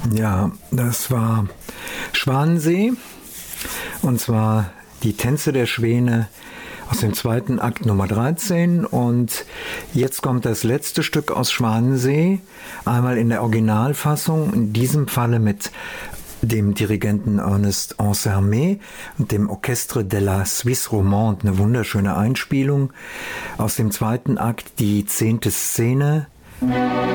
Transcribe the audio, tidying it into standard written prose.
Ja, das war Schwanensee, und zwar die Tänze der Schwäne aus dem zweiten Akt Nummer 13. Und jetzt kommt das letzte Stück aus Schwanensee, einmal in der Originalfassung, in diesem Falle mit dem Dirigenten Ernest Ansermet und dem Orchestre de la Suisse Romande. Eine wunderschöne Einspielung aus dem zweiten Akt, die 10. Szene.